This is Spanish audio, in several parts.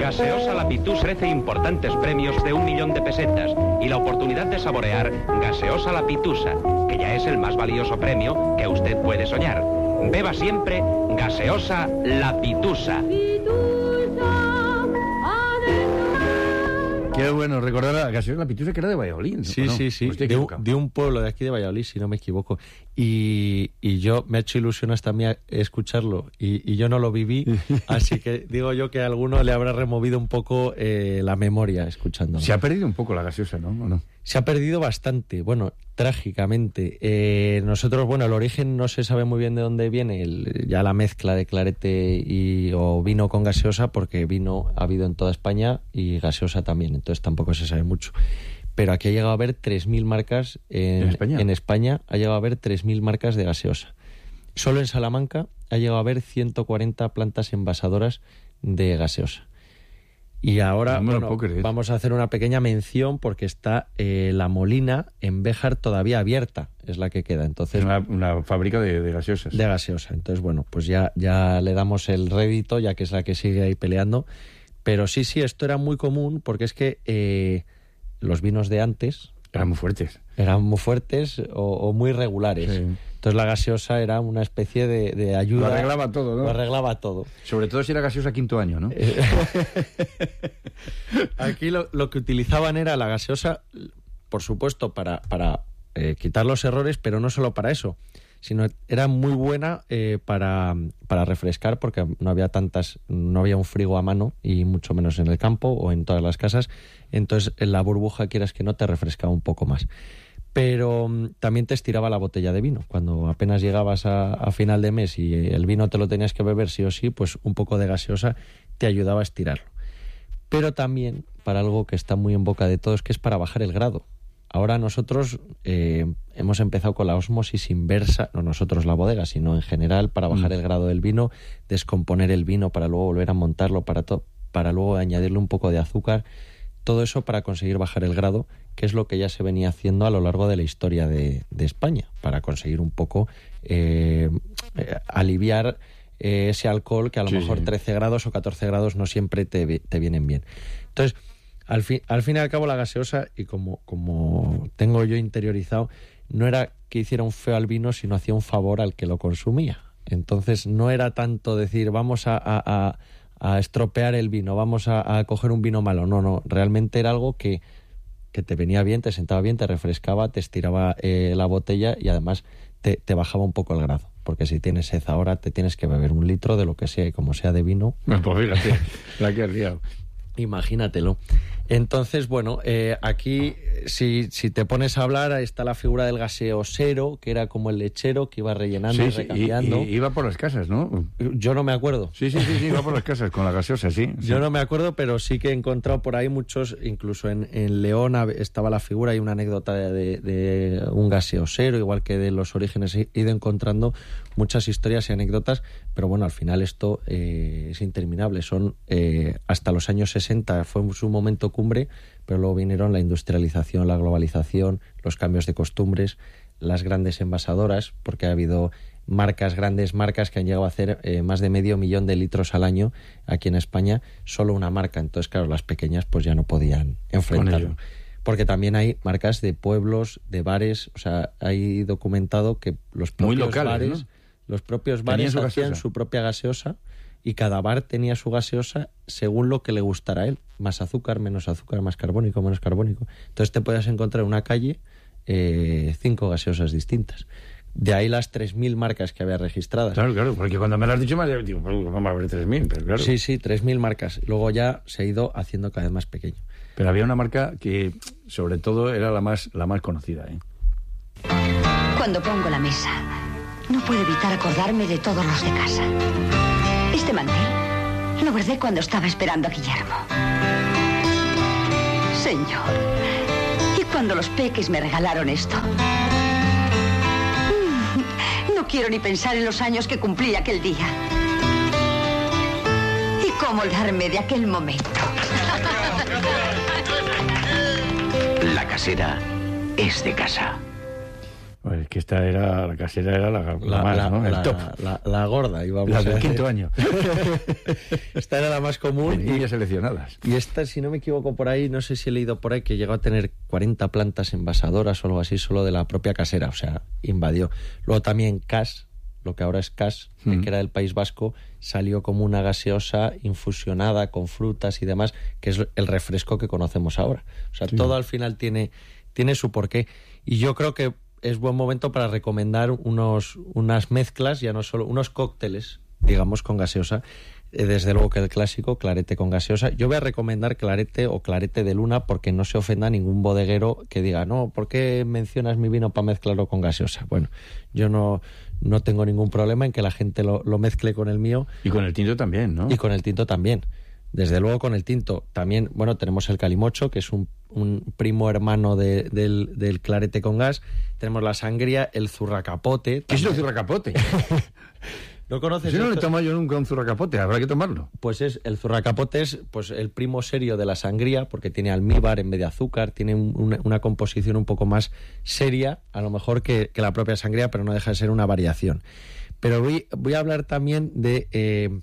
Gaseosa La Pitus ofrece importantes premios de 1 millón de pesetas y la oportunidad de saborear Gaseosa La Pitusa, que ya es el más valioso premio que usted puede soñar. Beba siempre Gaseosa La Pitusa. Qué bueno recordar a Gaseosa La Pitusa, que era de Valladolid, ¿no? Sí, sí, sí, de un pueblo de aquí de Valladolid, si no me equivoco. Y yo me ha hecho ilusión hasta a mí escucharlo y yo no lo viví, así que digo yo que a alguno le habrá removido un poco la memoria escuchándolo. Se ha perdido un poco la gaseosa, ¿no? ¿O no? Se ha perdido bastante, bueno, trágicamente. Nosotros, bueno, el origen no se sabe muy bien de dónde viene, ya la mezcla de clarete o vino con gaseosa, porque vino ha habido en toda España y gaseosa también, entonces tampoco se sabe mucho. Pero aquí ha llegado a haber 3.000 marcas en España ha llegado a haber 3.000 marcas de gaseosa. Solo en Salamanca ha llegado a haber 140 plantas envasadoras de gaseosa. Y ahora vamos a hacer una pequeña mención porque está la Molina en Béjar todavía abierta, es la que queda. Entonces, una fábrica de gaseosas. De gaseosa. Entonces, bueno, pues ya le damos el rédito, ya que es la que sigue ahí peleando. Pero sí, esto era muy común porque es que los vinos de antes... Eran muy fuertes. Eran muy fuertes o muy regulares. Sí. Entonces la gaseosa era una especie de ayuda. Lo arreglaba todo, ¿no? Lo arreglaba todo. Sobre todo si era gaseosa quinto año, ¿no? Aquí lo que utilizaban era la gaseosa, por supuesto, para quitar los errores, pero no solo para eso, sino era muy buena para refrescar, porque no había un frigo a mano, y mucho menos en el campo o en todas las casas. Entonces la burbuja, quieras que no, te refrescaba un poco más. Pero también te estiraba la botella de vino. Cuando apenas llegabas a final de mes y el vino te lo tenías que beber sí o sí, pues un poco de gaseosa te ayudaba a estirarlo. Pero también para algo que está muy en boca de todos, que es para bajar el grado. Ahora nosotros hemos empezado con la ósmosis inversa, no nosotros la bodega, sino en general, para bajar el grado del vino, descomponer el vino para luego volver a montarlo, para luego añadirle un poco de azúcar. Todo eso para conseguir bajar el grado, que es lo que ya se venía haciendo a lo largo de la historia de España, para conseguir un poco aliviar ese alcohol que a lo mejor 13 grados o 14 grados no siempre te vienen bien. Entonces, al fin y al cabo, la gaseosa, y como tengo yo interiorizado, no era que hiciera un feo al vino, sino hacía un favor al que lo consumía. Entonces no era tanto decir vamos a estropear el vino, vamos a coger un vino malo. No, realmente era algo que te venía bien, te sentaba bien, te refrescaba, te estiraba la botella y además te bajaba un poco el grado. Porque si tienes sed ahora te tienes que beber 1 litro de lo que sea y como sea de vino. Pues fíjate, la que has liado. Imagínatelo. Entonces, bueno, aquí si te pones a hablar, está la figura del gaseosero, que era como el lechero que iba rellenando y recambiando. Y iba por las casas, ¿no? Yo no me acuerdo. Sí, iba por las casas con la gaseosa, sí. Yo no me acuerdo, pero sí que he encontrado por ahí muchos, incluso en León estaba la figura, hay una anécdota de un gaseosero, igual que de los orígenes. He ido encontrando muchas historias y anécdotas, pero bueno, al final esto es interminable. Son hasta los años 60 fue su momento cumbre, pero luego vinieron la industrialización, la globalización, los cambios de costumbres, las grandes envasadoras, porque ha habido grandes marcas que han llegado a hacer más de 500.000 de litros al año aquí en España, solo una marca. Entonces, claro, las pequeñas pues ya no podían enfrentarlo. Porque también hay marcas de pueblos, de bares, o sea, hay documentado que los propios locales, bares, ¿no? Los propios bares hacían su propia gaseosa y cada bar tenía su gaseosa según lo que le gustara a él. Más azúcar, menos azúcar, más carbónico, menos carbónico. Entonces te puedes encontrar en una calle 5 gaseosas distintas. De ahí las 3.000 marcas que había registradas. Claro, porque cuando me lo has dicho me digo, vamos a ver 3.000, pero claro. Sí, 3.000 marcas. Luego ya se ha ido haciendo cada vez más pequeño. Pero había una marca que, sobre todo, era la más conocida, ¿eh? Cuando pongo la mesa, no puedo evitar acordarme de todos los de casa. Este mantel lo guardé cuando estaba esperando a Guillermo. Señor, ¿y cuando los peques me regalaron esto? No quiero ni pensar en los años que cumplí aquel día. Y cómo olvidarme de aquel momento. La casera es de casa. Pues es que la casera era la más, ¿no? El top. La gorda, íbamos La a del decir. quinto año. Esta era la más común. De niñas seleccionadas. Y esta, si no me equivoco por ahí, no sé si he leído por ahí que llegó a tener 40 plantas envasadoras o algo así, solo de la propia casera, o sea, invadió. Luego también Cas, lo que ahora es Cas, que era del País Vasco, salió como una gaseosa infusionada con frutas y demás, que es el refresco que conocemos ahora. O sea, todo al final tiene su porqué. Y yo creo que es buen momento para recomendar unas mezclas, ya no solo unos cócteles, digamos, con gaseosa. Desde luego que el clásico, clarete con gaseosa. Yo voy a recomendar clarete o clarete de Luna porque no se ofenda ningún bodeguero que diga, no, ¿por qué mencionas mi vino para mezclarlo con gaseosa? Bueno, yo no tengo ningún problema en que la gente lo mezcle con el mío. Y con el tinto también, ¿no? Y con el tinto también. Desde luego con el tinto también, bueno, tenemos el calimocho, que es un primo hermano del clarete con gas. Tenemos la sangría, el zurracapote. ¿Qué es el zurracapote? ¿No conoces? Si no le he tomado yo nunca un zurracapote, habrá que tomarlo. Pues el zurracapote es pues el primo serio de la sangría, porque tiene almíbar en vez de azúcar, tiene una composición un poco más seria, a lo mejor que la propia sangría, pero no deja de ser una variación. Pero voy a hablar también de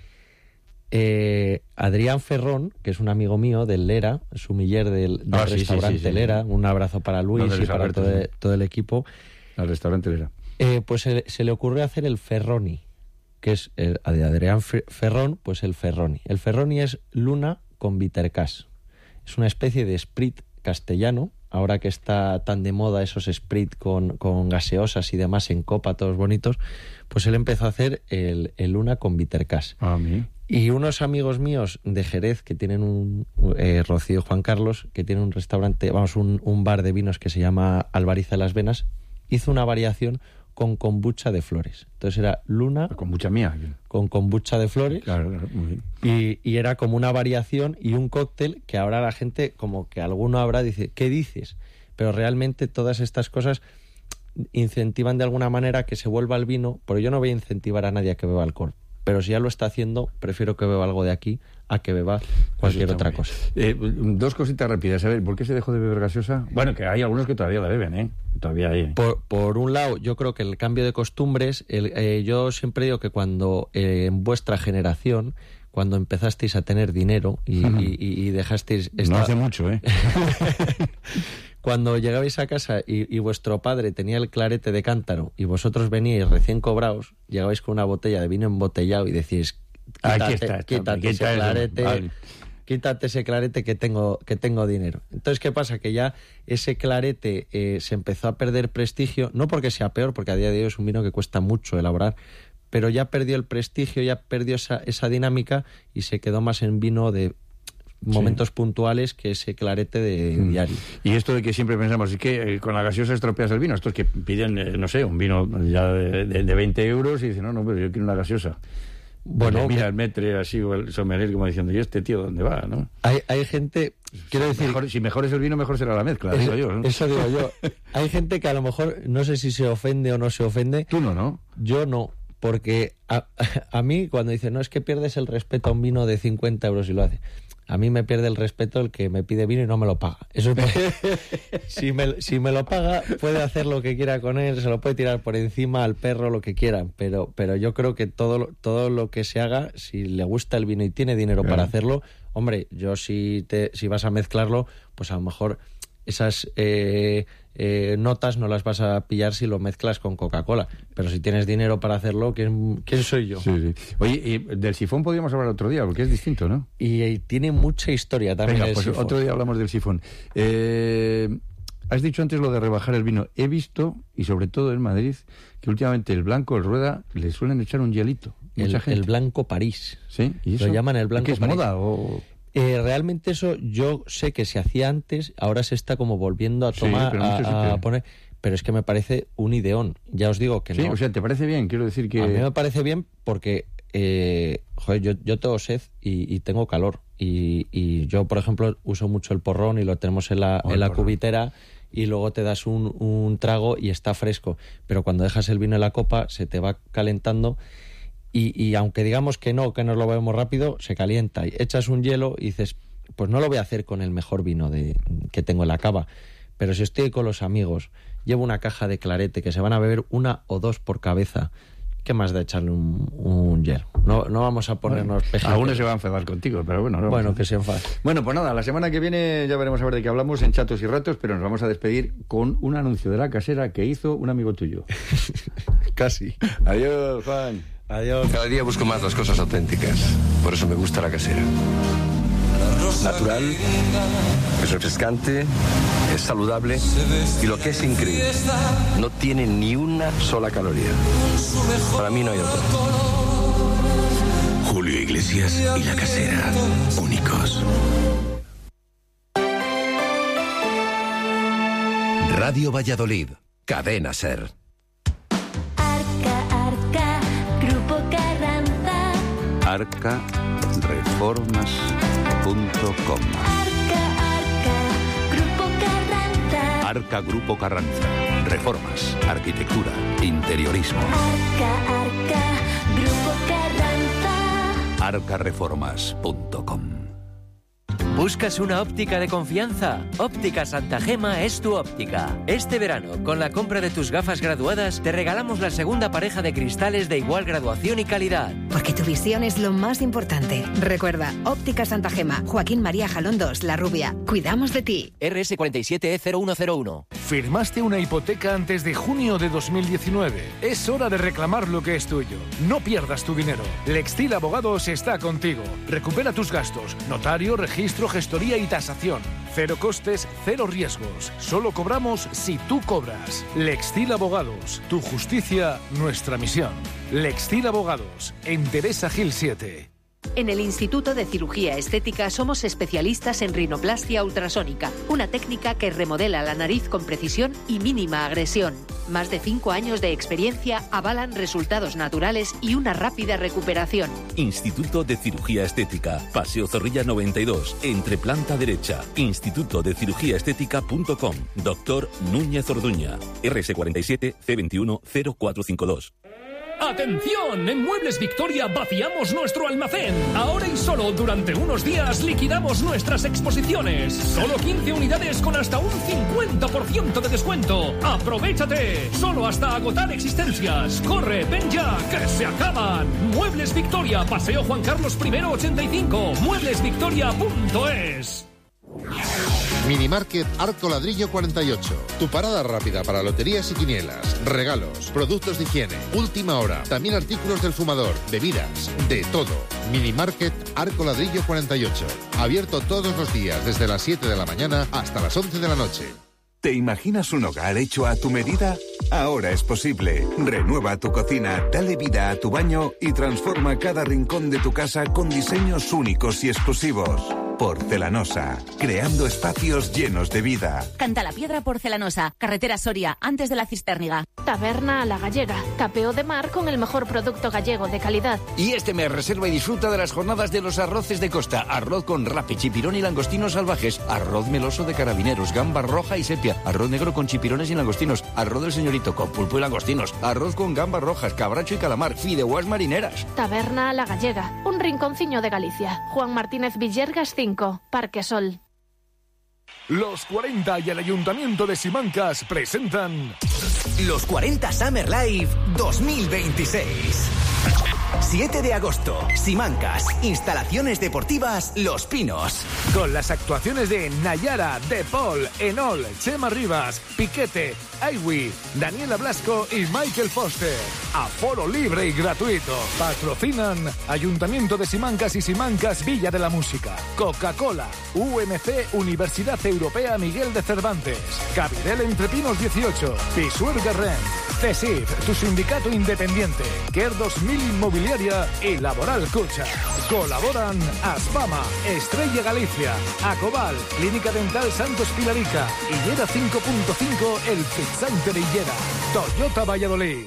Adrián Ferrón, que es un amigo mío del Lera, sumiller del restaurante Lera. Un abrazo para Luis y para todo el equipo. Al restaurante Lera. Pues se le ocurrió hacer el Ferroni, que es de Adrián Ferrón, pues el Ferroni. El Ferroni es Luna con Bittercas. Es una especie de sprit castellano, ahora que está tan de moda esos sprit con gaseosas y demás en copa, todos bonitos, pues él empezó a hacer el Luna con Bittercas. A mí. Y unos amigos míos de Jerez que tienen Rocío y Juan Carlos, que tienen un restaurante, un bar de vinos que se llama Albariza de las Venas, hizo una variación con kombucha de flores. Entonces era Luna... La kombucha mía. Con kombucha de flores. Claro, muy bien. Y era como una variación y un cóctel que ahora la gente, como que alguno habrá, dice, ¿qué dices? Pero realmente todas estas cosas incentivan de alguna manera que se vuelva el vino, pero yo no voy a incentivar a nadie a que beba alcohol. Pero si ya lo está haciendo, prefiero que beba algo de aquí a que beba cualquier otra cosa. Dos cositas rápidas. A ver, ¿por qué se dejó de beber gaseosa? Bueno, que hay algunos que todavía la beben, ¿eh? Todavía hay. Por un lado, yo creo que el cambio de costumbres, yo siempre digo que cuando en vuestra generación, cuando empezasteis a tener dinero y dejasteis... No hace mucho, ¿eh? Cuando llegabais a casa y vuestro padre tenía el clarete de cántaro y vosotros veníais recién cobrados, llegabais con una botella de vino embotellado y decís, quítate ese clarete, vale. Quítate ese clarete que tengo dinero. Entonces, ¿qué pasa? Que ya ese clarete se empezó a perder prestigio, no porque sea peor, porque a día de hoy es un vino que cuesta mucho elaborar, pero ya perdió el prestigio, ya perdió esa dinámica y se quedó más en vino de momentos puntuales que ese clarete de diario. Y esto de que siempre pensamos, es que con la gaseosa estropeas el vino. Estos que piden, no sé, un vino ya de 20 euros y dicen, no, pero yo quiero una gaseosa. Bueno, mira el metre así o el sommelier como diciendo, ¿y este tío dónde va? ¿No? Hay gente, quiero decir, si mejor es el vino, mejor será la mezcla, digo yo, ¿no? Eso digo yo. Hay gente que a lo mejor no sé si se ofende o no se ofende. Tú no. Yo no, porque a mí cuando dicen, no, es que pierdes el respeto a un vino de 50 euros y lo hace. A mí me pierde el respeto el que me pide vino y no me lo paga. Eso es porque si me lo paga, puede hacer lo que quiera con él, se lo puede tirar por encima al perro, lo que quiera. Pero yo creo que todo lo que se haga, si le gusta el vino y tiene dinero para hacerlo, hombre, yo si vas a mezclarlo, pues a lo mejor esas notas no las vas a pillar si lo mezclas con Coca-Cola. Pero si tienes dinero para hacerlo, ¿quién soy yo? Sí. Oye, y del sifón podríamos hablar otro día, porque es distinto, ¿no? Y tiene mucha historia también. Venga, pues sifón. Otro día hablamos del sifón. Has dicho antes lo de rebajar el vino. He visto, y sobre todo en Madrid, que últimamente el blanco, el rueda, le suelen echar un hielito. Mucha gente. El blanco París. ¿Sí? ¿Y eso? Lo llaman el blanco París. ¿Qué es moda o...? Realmente eso yo sé que se hacía antes, ahora se está como volviendo a tomar, a poner, pero es que me parece un ideón. Ya os digo que no. Sí, o sea, ¿te parece bien? Quiero decir que... A mí me parece bien porque, yo tengo sed y tengo calor. Y yo, por ejemplo, uso mucho el porrón y lo tenemos en la cubitera y luego te das un trago y está fresco. Pero cuando dejas el vino en la copa se te va calentando. Y aunque digamos que no lo bebemos rápido, se calienta y echas un hielo y dices, pues no lo voy a hacer con el mejor vino que tengo en la cava, Pero si estoy con los amigos, llevo una caja de clarete que se van a beber 1 o 2 por cabeza, ¿qué más da echarle un gel? No vamos a ponernos pejeros. Algunos se van a enfadar contigo, pero bueno. No bueno, que se enfaden. Bueno, pues nada, la semana que viene ya veremos a ver de qué hablamos en Chatos y Ratos, pero nos vamos a despedir con un anuncio de La Casera que hizo un amigo tuyo. Casi. Adiós, Juan. Adiós. Cada día busco más las cosas auténticas. Por eso me gusta La Casera. Natural, es refrescante, es saludable y lo que es increíble, no tiene ni una sola caloría. Para mí no hay otro. Julio Iglesias y La Casera, únicos. Radio Valladolid, Cadena SER. Arca, Grupo Carranza. arcareformas.com. Arca, Grupo Carranza. Arca Grupo Carranza. Reformas, arquitectura, interiorismo. Arca, Grupo Carranza. arcareformas.com. ¿Buscas una óptica de confianza? Óptica Santa Gema es tu óptica. Este verano, con la compra de tus gafas graduadas, te regalamos la segunda pareja de cristales de igual graduación y calidad. Porque tu visión es lo más importante. Recuerda, Óptica Santa Gema, Joaquín María Jalón 2, La Rubia. Cuidamos de ti. RS47E0101. ¿Firmaste una hipoteca antes de junio de 2019? Es hora de reclamar lo que es tuyo. No pierdas tu dinero. Lextil Abogados está contigo. Recupera tus gastos. Notario, registro, gestoría y tasación. Cero costes, cero riesgos. Solo cobramos si tú cobras. Lextil Abogados. Tu justicia, nuestra misión. Lextil Abogados. En Teresa Gil 7. En el Instituto de Cirugía Estética somos especialistas en rinoplastia ultrasónica, una técnica que remodela la nariz con precisión y mínima agresión. Más de 5 años de experiencia avalan resultados naturales y una rápida recuperación. Instituto de Cirugía Estética, Paseo Zorrilla 92, entre planta derecha. institutodecirugíaestética.com. Doctor Núñez Orduña. RS47 C21 0452. ¡Atención! En Muebles Victoria vaciamos nuestro almacén. Ahora y solo durante unos días liquidamos nuestras exposiciones. Solo 15 unidades con hasta un 50% de descuento. ¡Aprovechate! Solo hasta agotar existencias. ¡Corre, ven ya, que se acaban! Muebles Victoria, Paseo Juan Carlos I 85. Mueblesvictoria.es. Minimarket Arco Ladrillo 48. Tu parada rápida para loterías y quinielas, regalos, productos de higiene, última hora, también artículos del fumador, bebidas, de todo. Minimarket Arco Ladrillo 48. Abierto todos los días desde las 7 de la mañana hasta las 11 de la noche. ¿Te imaginas un hogar hecho a tu medida? Ahora es posible. Renueva tu cocina, dale vida a tu baño y transforma cada rincón de tu casa con diseños únicos y exclusivos. Porcelanosa, creando espacios llenos de vida. Cantalapiedra Porcelanosa, carretera Soria, antes de la Cistérniga. Taberna a la Gallega, tapeo de mar con el mejor producto gallego de calidad. Y este mes reserva y disfruta de las jornadas de los arroces de costa. Arroz con rape, chipirón y langostinos salvajes. Arroz meloso de carabineros, gamba roja y sepia. Arroz negro con chipirones y langostinos. Arroz del señorito con pulpo y langostinos. Arroz con gambas rojas, cabracho y calamar. Fideuás marineras. Taberna a la Gallega, un rinconciño de Galicia. Juan Martínez Villergas 5, Parque Sol. Los 40 y el Ayuntamiento de Simancas presentan Los 40 Summer Live 2026. 7 de agosto, Simancas, instalaciones deportivas Los Pinos. Con las actuaciones de Nayara, De Paul, Enol, Chema Rivas, Piquete, Aiwi, Daniela Blasco y Michael Foster. Aforo libre y gratuito. Patrocinan Ayuntamiento de Simancas y Simancas Villa de la Música. Coca-Cola, UMC Universidad Europea Miguel de Cervantes, Cabirel Entre Pinos 18, Pisuer Guerrén, CESIF, tu sindicato independiente, Care 2000 Inmobiliaria y Laboral Cucha. Colaboran Aspama, Estrella Galicia, Acobal, Clínica Dental Santos Pilarica, Hillera 5.5, El Pizzante de Hillera, Toyota Valladolid.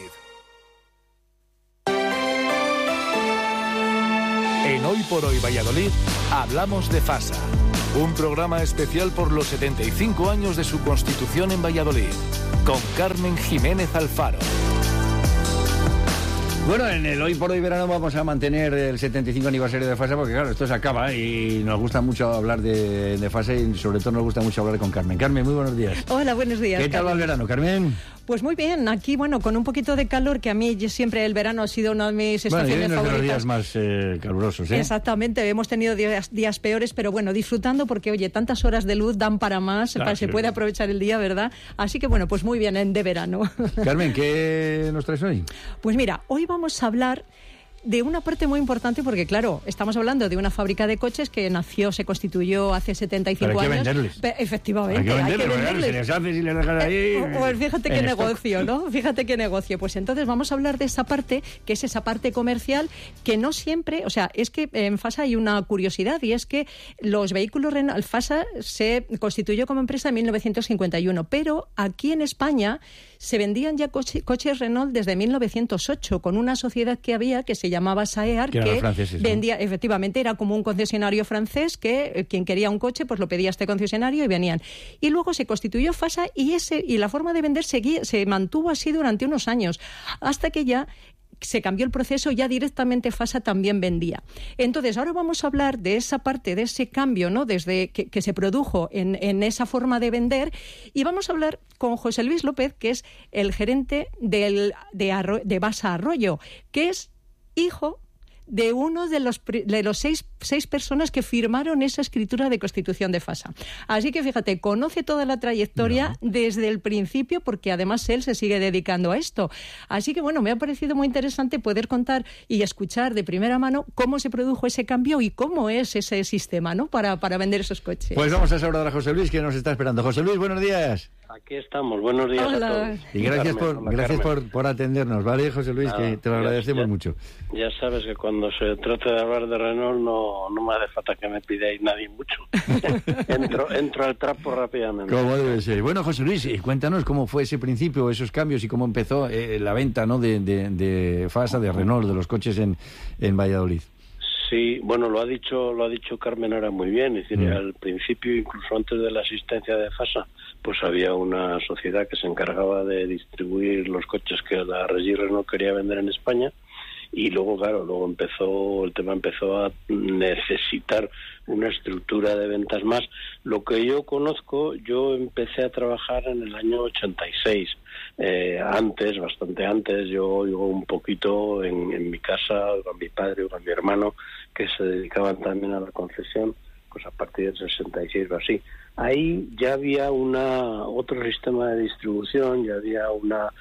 En Hoy por Hoy Valladolid hablamos de FASA, un programa especial por los 75 años de su constitución en Valladolid, con Carmen Jiménez Alfaro. Bueno, en el Hoy por Hoy Verano vamos a mantener el 75 aniversario de FASA, porque claro, esto se acaba y nos gusta mucho hablar de FASA y sobre todo nos gusta mucho hablar con Carmen. Carmen, muy buenos días. Hola, buenos días. ¿Qué tal va el verano, Carmen? Pues muy bien, aquí, bueno, con un poquito de calor, que a mí siempre el verano ha sido una de mis estaciones favoritas. Bueno, de los días más calurosos, ¿eh? Exactamente, hemos tenido días peores, pero bueno, disfrutando porque, oye, tantas horas de luz dan para más, se puede aprovechar el día, ¿verdad? Así que, bueno, pues muy bien, de verano. Carmen, ¿qué nos traes hoy? Pues mira, hoy vamos a hablar de una parte muy importante porque, claro, estamos hablando de una fábrica de coches que se constituyó hace 75 años. Hay que venderles. Efectivamente, hay que venderles. Si les haces y les dejas ahí... Pues fíjate qué negocio, ¿no? Fíjate qué negocio. Pues entonces vamos a hablar de esa parte, que es esa parte comercial, que no siempre... O sea, es que en FASA hay una curiosidad, y es que los vehículos Renault... FASA se constituyó como empresa en 1951, pero aquí en España se vendían ya coches Renault desde 1908, con una sociedad que había que se llamaba Saear, que vendía, ¿no? Efectivamente, era como un concesionario francés que quien quería un coche pues lo pedía a este concesionario y venían. Y luego se constituyó FASA y la forma de vender se mantuvo así durante unos años, hasta que ya se cambió el proceso, ya directamente FASA también vendía. Entonces, ahora vamos a hablar de esa parte, de ese cambio, ¿no? Desde que se produjo en esa forma de vender, y vamos a hablar con José Luis López, que es el gerente de Basa Arroyo, que es hijo de uno de los seis personas que firmaron esa escritura de constitución de FASA. Así que fíjate, conoce toda la trayectoria desde el principio, porque además él se sigue dedicando a esto. Así que bueno, me ha parecido muy interesante poder contar y escuchar de primera mano cómo se produjo ese cambio y cómo es ese sistema, ¿no? para vender esos coches. Pues vamos a saludar a José Luis, que nos está esperando. José Luis, buenos días. Aquí estamos, buenos días. Hola. A todos. Y gracias por atendernos, ¿vale, José Luis? Que te lo agradecemos mucho. Ya sabes que cuando se trata de hablar de Renault no me hace falta que me pidáis nadie mucho. entro al trapo rápidamente. Como debe ser. Bueno, José Luis, cuéntanos cómo fue ese principio, esos cambios y cómo empezó la venta, ¿no? de FASA, de Renault, de los coches en Valladolid. Sí, bueno, lo ha dicho Carmen ahora muy bien. Es decir, al principio, incluso antes de la existencia de FASA, pues había una sociedad que se encargaba de distribuir los coches que la Régie Renault quería vender en España. Y luego, claro, el tema empezó a necesitar una estructura de ventas más. Lo que yo conozco, yo empecé a trabajar en el año 86. Bastante antes, yo oigo un poquito en mi casa, con mi padre o con mi hermano, que se dedicaban también a la concesión, pues a partir del 66 o así. Ahí ya había otro sistema de distribución, ya había una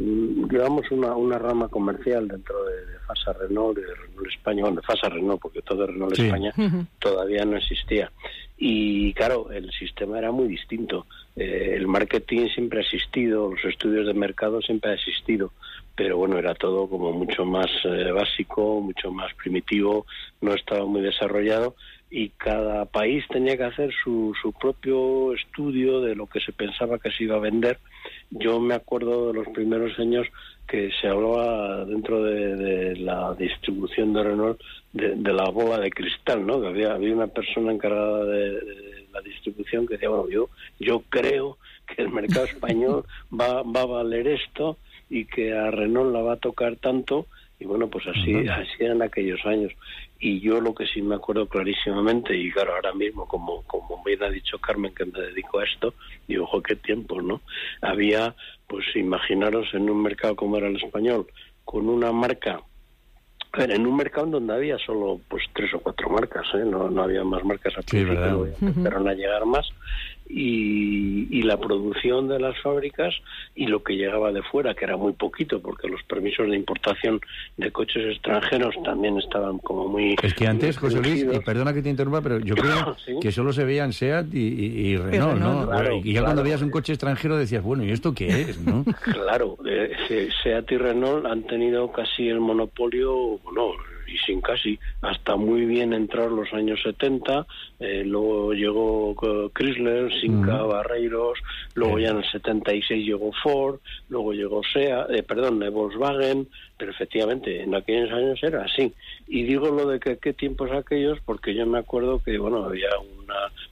rama comercial dentro de FASA Renault y de Renault España, bueno, de FASA Renault, porque todo Renault España todavía no existía. Y claro, el sistema era muy distinto. El marketing siempre ha existido, los estudios de mercado siempre ha existido, pero bueno, era todo como mucho más básico, mucho más primitivo, no estaba muy desarrollado, y cada país tenía que hacer su propio estudio de lo que se pensaba que se iba a vender. Yo me acuerdo de los primeros años que se hablaba dentro de la distribución de Renault de la bola de cristal, ¿no? Que había una persona encargada de la distribución que decía, bueno, yo creo que el mercado español va a valer esto y que a Renault la va a tocar tanto. Y bueno, pues así eran aquellos años. Y yo lo que sí me acuerdo clarísimamente, y claro, ahora mismo, como bien ha dicho Carmen, que me dedico a esto, digo, ojo, qué tiempos, ¿no? Había, pues imaginaros, en un mercado como era el español, con una marca, en un mercado donde había solo pues 3 o 4 marcas, no había más marcas al principio, empezaron a llegar más, y la producción de las fábricas y lo que llegaba de fuera, que era muy poquito, porque los permisos de importación de coches extranjeros también estaban como muy... Es que antes, José Luis, perdona que te interrumpa, pero yo creo que solo se veían SEAT y Renault, ¿no? Claro, y ya cuando veías un coche extranjero decías, bueno, ¿y esto qué es, no? Claro, SEAT y Renault han tenido casi el monopolio, bueno, y sin casi, hasta muy bien entrados los años 70, luego llegó Chrysler, Simca, Barreiros, luego ya en el 76 llegó Ford, luego llegó Volkswagen, pero efectivamente en aquellos años era así. Y digo lo de que qué tiempos aquellos, porque yo me acuerdo que, bueno, había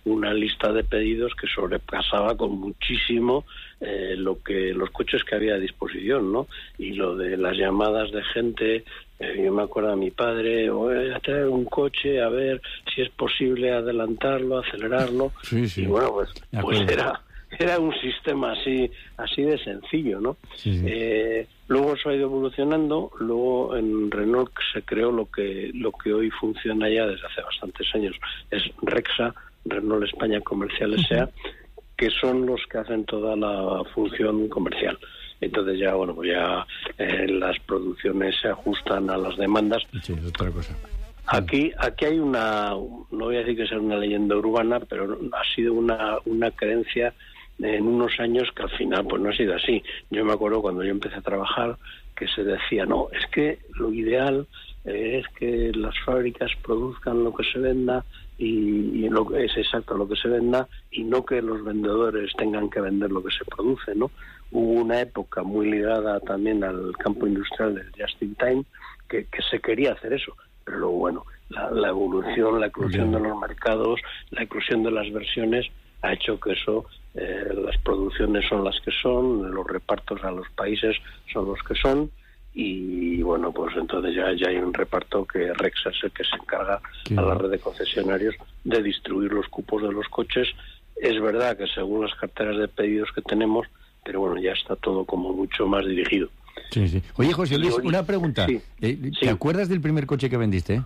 una lista de pedidos que sobrepasaba con muchísimo los coches que había a disposición, ¿no? Y lo de las llamadas de gente, yo me acuerdo a mi padre, voy a traer un coche, a ver si es posible adelantarlo, acelerarlo. Sí. Y bueno, pues era un sistema así de sencillo, ¿no? Sí. Luego eso ha ido evolucionando. Luego en Renault se creó lo que hoy funciona ya desde hace bastantes años, es Rexa, Renault España Comercial S.A., que son los que hacen toda la función comercial. Entonces ya, bueno, pues ya las producciones se ajustan a las demandas. Sí, es otra cosa. Aquí hay no voy a decir que sea una leyenda urbana, pero ha sido una creencia en unos años que al final pues no ha sido así. Yo me acuerdo cuando yo empecé a trabajar que se decía, no, es que lo ideal es que las fábricas produzcan lo que se venda y lo que es exacto lo que se venda, y no que los vendedores tengan que vender lo que se produce, ¿no? Hubo una época muy ligada también al campo industrial del just in time que se quería hacer eso, pero luego, bueno, la evolución, la eclosión de los mercados, la eclosión de las versiones ha hecho que eso, las producciones son las que son, los repartos a los países son los que son, y bueno, pues entonces ya hay un reparto que Rexa es el que se encarga a la red de concesionarios de distribuir los cupos de los coches. Es verdad que según las carteras de pedidos que tenemos, pero bueno, ya está todo como mucho más dirigido. Sí. Oye, José Luis, una pregunta. Sí. ¿Te acuerdas del primer coche que vendiste?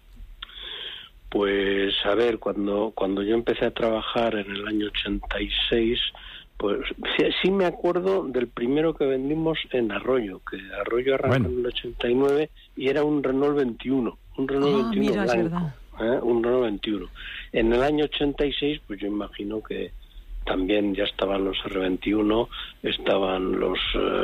Pues a ver, cuando yo empecé a trabajar en el año 86, pues sí me acuerdo del primero que vendimos en Arroyo, que Arroyo arrancó en el 89 y era un Renault 21, un Renault 21 mira, blanco, es verdad. un Renault 21. En el año 86, pues yo imagino que también ya estaban los R21, estaban los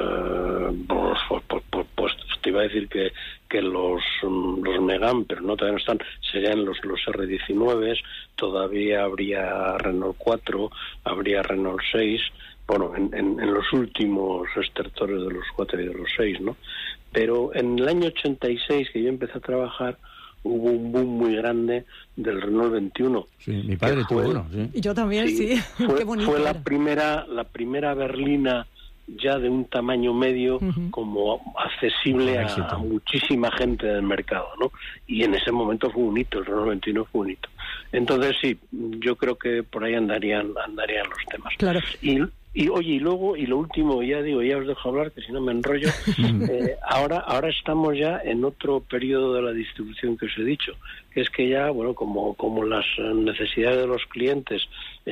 pues te iba a decir que los Megane, pero no, todavía no están, serían los R19, todavía habría Renault 4, habría Renault 6, bueno, en los últimos estertores de los 4 y de los 6, ¿no? Pero en el año 86, que yo empecé a trabajar, hubo un boom muy grande del Renault 21. Sí, mi padre tuvo uno, sí. Y yo también, sí. Qué bonito fue era. la primera berlina ya de un tamaño medio, como accesible a muchísima gente del mercado, ¿no? Y en ese momento fue un hito, el Renault 21 fue un hito. Entonces sí, yo creo que por ahí andarían los temas. Claro. Y oye, y luego, y lo último, ya os dejo hablar, que si no me enrollo, ahora estamos ya en otro periodo de la distribución que os he dicho, que es que ya, bueno, como las necesidades de los clientes,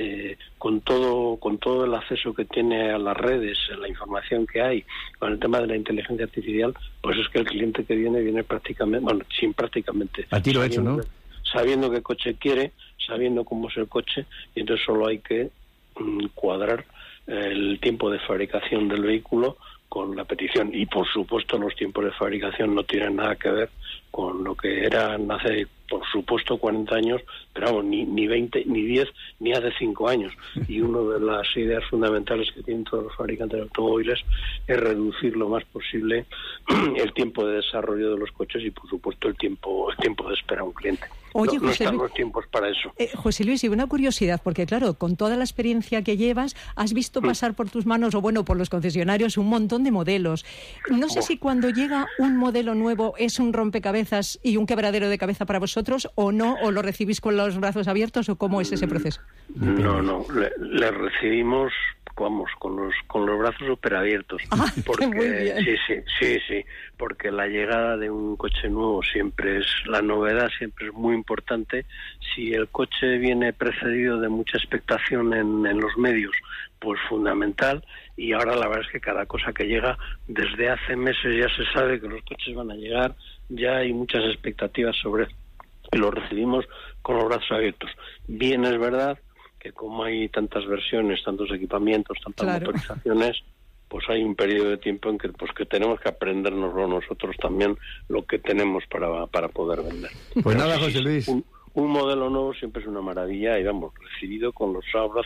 con todo el acceso que tiene a las redes, la información que hay, con el tema de la inteligencia artificial, pues es que el cliente que viene prácticamente, bueno, sin prácticamente. A tiro hecho, ¿no? Sabiendo qué coche quiere, sabiendo cómo es el coche, y entonces solo hay que cuadrar el tiempo de fabricación del vehículo con la petición. Y por supuesto los tiempos de fabricación no tienen nada que ver con lo que eran hace, por supuesto, 40 años, pero vamos, ni 20, ni 10, ni hace 5 años. Y una de las ideas fundamentales que tienen todos los fabricantes de automóviles es reducir lo más posible el tiempo de desarrollo de los coches y, por supuesto, el tiempo de espera a un cliente. Oye, no están los tiempos para eso. José Luis, y una curiosidad, porque claro, con toda la experiencia que llevas, has visto pasar por tus manos, o bueno, por los concesionarios, un montón de modelos. No sé si cuando llega un modelo nuevo es un rompecabezas y un quebradero de cabeza para vosotros, o no, o lo recibís con los brazos abiertos, o cómo es ese proceso. No, le recibimos, vamos, con los brazos súper abiertos. Porque muy bien. Sí, porque la llegada de un coche nuevo siempre es, la novedad siempre es muy importante. Si el coche viene precedido de mucha expectación en los medios, pues fundamental. Y ahora la verdad es que cada cosa que llega, desde hace meses ya se sabe que los coches van a llegar, ya hay muchas expectativas sobre eso, y lo recibimos con los brazos abiertos. Bien, es verdad que como hay tantas versiones, tantos equipamientos, tantas motorizaciones, pues hay un periodo de tiempo en que que tenemos que aprendérnoslo nosotros también, lo que tenemos para poder vender. Pues pero nada, José Luis. Un modelo nuevo siempre es una maravilla y vamos, recibido con los brazos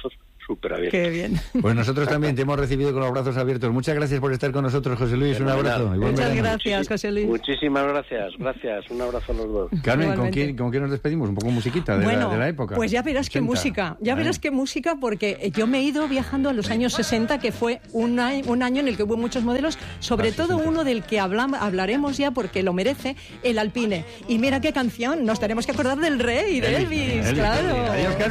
súper abierto. Qué bien. Pues nosotros también te hemos recibido con los brazos abiertos. Muchas gracias por estar con nosotros, José Luis. Un abrazo. Muchas gracias, José Luis. Muchísimas gracias. Un abrazo a los dos. Carmen, ¿con quién nos despedimos? Un poco musiquita de la época. Pues ya verás 80. Qué música, porque yo me he ido viajando a los años 60, que fue un año en el que hubo muchos modelos, sobre todo uno del que hablaremos ya porque lo merece, el Alpine. Y mira qué canción, nos tenemos que acordar del Rey, de Elvis, claro. Adiós, Carmen.